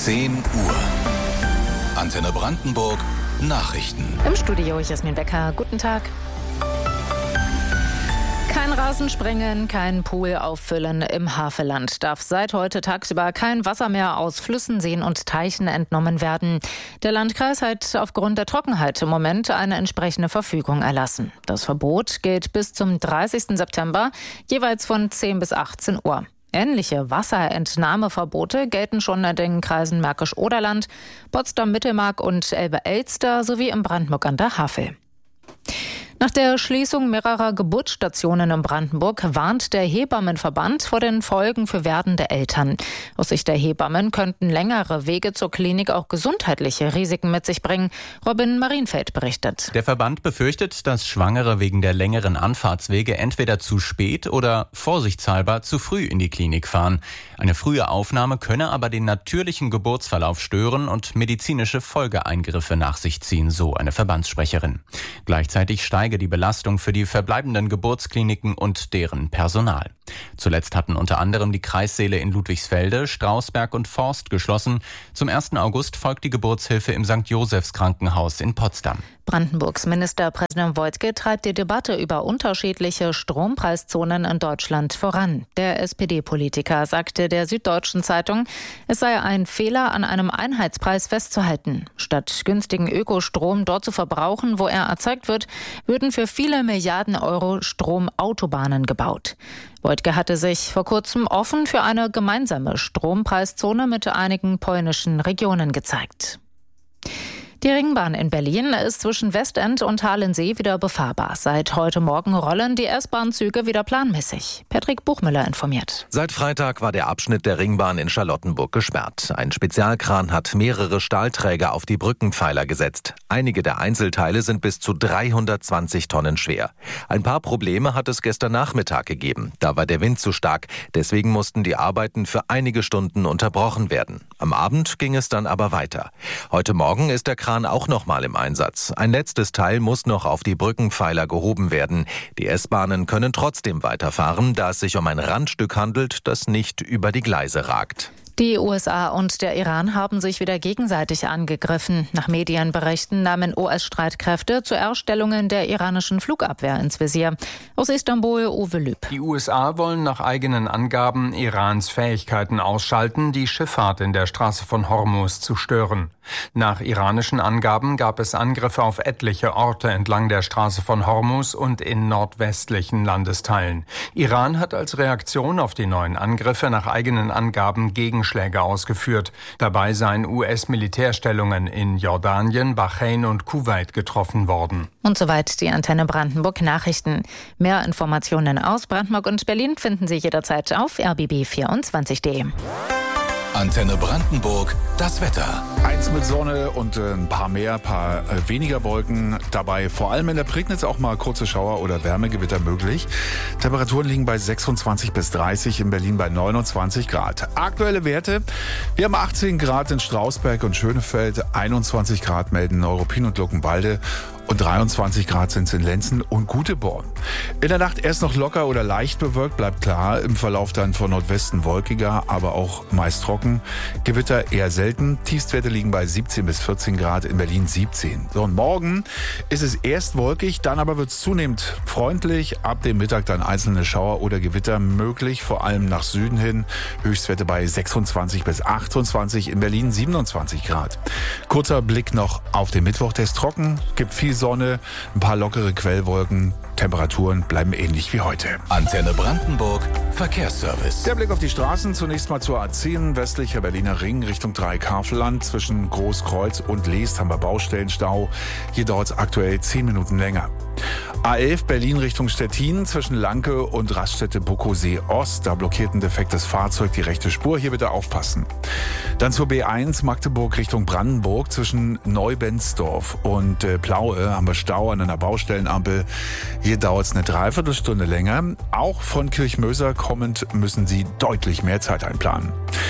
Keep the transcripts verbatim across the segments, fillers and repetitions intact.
zehn Uhr. Antenne Brandenburg Nachrichten. Im Studio Jasmin Becker. Guten Tag. Kein Rasensprengen, kein Pool auffüllen. Im Havelland darf seit heute tagsüber kein Wasser mehr aus Flüssen, Seen und Teichen entnommen werden. Der Landkreis hat aufgrund der Trockenheit im Moment eine entsprechende Verfügung erlassen. Das Verbot gilt bis zum dreißigsten September, jeweils von zehn bis achtzehn Uhr. Ähnliche Wasserentnahmeverbote gelten schon in den Kreisen Märkisch-Oderland, Potsdam-Mittelmark und Elbe-Elster sowie im Brandenburg an der Havel. Nach der Schließung mehrerer Geburtsstationen in Brandenburg warnt der Hebammenverband vor den Folgen für werdende Eltern. Aus Sicht der Hebammen könnten längere Wege zur Klinik auch gesundheitliche Risiken mit sich bringen. Robin Marienfeld berichtet. Der Verband befürchtet, dass Schwangere wegen der längeren Anfahrtswege entweder zu spät oder vorsichtshalber zu früh in die Klinik fahren. Eine frühe Aufnahme könne aber den natürlichen Geburtsverlauf stören und medizinische Folgeeingriffe nach sich ziehen, so eine Verbandssprecherin. Gleichzeitig steigt die Belastung für die verbleibenden Geburtskliniken und deren Personal. Zuletzt hatten unter anderem die Kreissäle in Ludwigsfelde, Strausberg und Forst geschlossen. Zum ersten August folgt die Geburtshilfe im Sankt Josephs Krankenhaus in Potsdam. Brandenburgs Ministerpräsident Woidke treibt die Debatte über unterschiedliche Strompreiszonen in Deutschland voran. Der S P D-Politiker sagte der Süddeutschen Zeitung, es sei ein Fehler, an einem Einheitspreis festzuhalten. Statt günstigen Ökostrom dort zu verbrauchen, wo er erzeugt wird, würden für viele Milliarden Euro Stromautobahnen gebaut. Woidke hatte sich vor kurzem offen für eine gemeinsame Strompreiszone mit einigen polnischen Regionen gezeigt. Die Ringbahn in Berlin ist zwischen Westend und Halensee wieder befahrbar. Seit heute Morgen rollen die S-Bahn-Züge wieder planmäßig. Patrick Buchmüller informiert. Seit Freitag war der Abschnitt der Ringbahn in Charlottenburg gesperrt. Ein Spezialkran hat mehrere Stahlträger auf die Brückenpfeiler gesetzt. Einige der Einzelteile sind bis zu dreihundertzwanzig Tonnen schwer. Ein paar Probleme hat es gestern Nachmittag gegeben. Da war der Wind zu stark. Deswegen mussten die Arbeiten für einige Stunden unterbrochen werden. Am Abend ging es dann aber weiter. Heute Morgen ist der Kran auch noch mal im Einsatz. Ein letztes Teil muss noch auf die Brückenpfeiler gehoben werden. Die S-Bahnen können trotzdem weiterfahren, da es sich um ein Randstück handelt, das nicht über die Gleise ragt. Die U S A und der Iran haben sich wieder gegenseitig angegriffen. Nach Medienberichten nahmen U S-Streitkräfte zu Erstellungen der iranischen Flugabwehr ins Visier. Aus Istanbul, Uwe Lüb. Die U S A wollen nach eigenen Angaben Irans Fähigkeiten ausschalten, die Schifffahrt in der Straße von Hormuz zu stören. Nach iranischen Angaben gab es Angriffe auf etliche Orte entlang der Straße von Hormuz und in nordwestlichen Landesteilen. Iran hat als Reaktion auf die neuen Angriffe nach eigenen Angaben Gegenschläge ausgeführt. Dabei seien U S-Militärstellungen in Jordanien, Bahrain und Kuwait getroffen worden. Und soweit die Antenne Brandenburg Nachrichten. Mehr Informationen aus Brandenburg und Berlin finden Sie jederzeit auf r b b vierundzwanzig punkt d e. Antenne Brandenburg, das Wetter. Eins mit Sonne und äh, ein paar mehr, ein paar äh, weniger Wolken dabei. Vor allem in der Prignitz auch mal kurze Schauer oder Wärmegewitter möglich. Temperaturen liegen bei sechsundzwanzig bis dreißig, in Berlin bei neunundzwanzig Grad. Aktuelle Werte, wir haben achtzehn Grad in Strausberg und Schönefeld, einundzwanzig Grad melden Neuruppin und Luckenwalde und dreiundzwanzig Grad sind es in Lenzen und Güteborn. In der Nacht erst noch locker oder leicht bewölkt, bleibt klar. Im Verlauf dann von Nordwesten wolkiger, aber auch meist trocken. Gewitter eher selten. Tiefstwerte liegen bei siebzehn bis vierzehn Grad, in Berlin siebzehn. So, und morgen ist es erst wolkig, dann aber wird es zunehmend freundlich. Ab dem Mittag dann einzelne Schauer oder Gewitter möglich, vor allem nach Süden hin. Höchstwerte bei sechsundzwanzig bis achtundzwanzig, in Berlin siebenundzwanzig Grad. Kurzer Blick noch auf den Mittwoch, der ist trocken, gibt viel Sonne, ein paar lockere Quellwolken. Temperaturen bleiben ähnlich wie heute. Antenne Brandenburg, Verkehrsservice. Der Blick auf die Straßen, zunächst mal zur A zehn, westlicher Berliner Ring, Richtung Dreieck-Havelland. Zwischen Großkreuz und Leest haben wir Baustellenstau. Hier dauert es aktuell zehn Minuten länger. A elf Berlin Richtung Stettin, zwischen Lanke und Raststätte Buckosee Ost. Da blockiert ein defektes Fahrzeug die rechte Spur. Hier bitte aufpassen. Dann zur B eins Magdeburg Richtung Brandenburg. Zwischen Neubenzdorf und äh, Plaue haben wir Stau an einer Baustellenampel. Hier dauert es eine Dreiviertelstunde länger. Auch von Kirchmöser kommend müssen Sie deutlich mehr Zeit einplanen.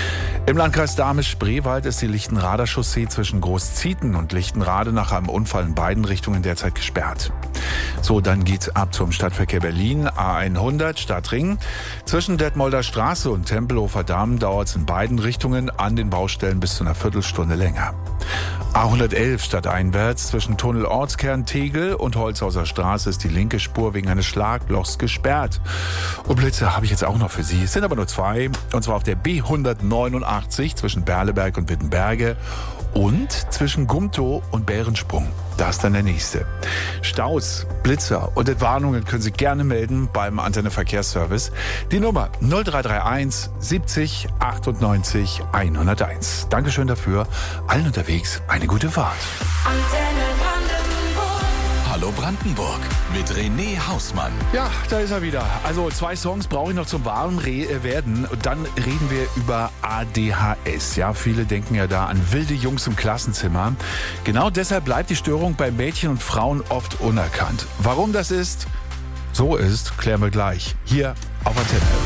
Im Landkreis Dahme-Spreewald ist die Lichtenrader Chaussee zwischen Großzieten und Lichtenrade nach einem Unfall in beiden Richtungen derzeit gesperrt. So, dann geht's ab zum Stadtverkehr Berlin. A hundert Stadtring. Zwischen Detmolder Straße und Tempelhofer Damm dauert es in beiden Richtungen an den Baustellen bis zu einer Viertelstunde länger. A hundertelf stadteinwärts zwischen Tunnel Ortskern Tegel und Holzhauser Straße ist die linke Spur wegen eines Schlaglochs gesperrt. Und Blitze habe ich jetzt auch noch für Sie. Es sind aber nur zwei. Und zwar auf der B hundertneunundachtzig zwischen Berleberg und Wittenberge und zwischen Gumtow und Bärensprung. Da ist dann der nächste. Staus, Blitzer und Entwarnungen können Sie gerne melden beim Antenne Verkehrsservice. Die Nummer null drei drei eins siebzig achtundneunzig hunderteins. Dankeschön dafür. Allen unterwegs eine gute Fahrt. Antenne Brandenburg. Hallo Brandenburg mit René Hausmann. Ja, da ist er wieder. Also zwei Songs brauche ich noch zum warm re- werden. Und dann reden wir über A D H S. Ja, viele denken ja da an wilde Jungs im Klassenzimmer. Genau deshalb bleibt die Störung bei Mädchen und Frauen oft unerkannt. Warum das ist, so ist, klären wir gleich. Hier auf Antenne.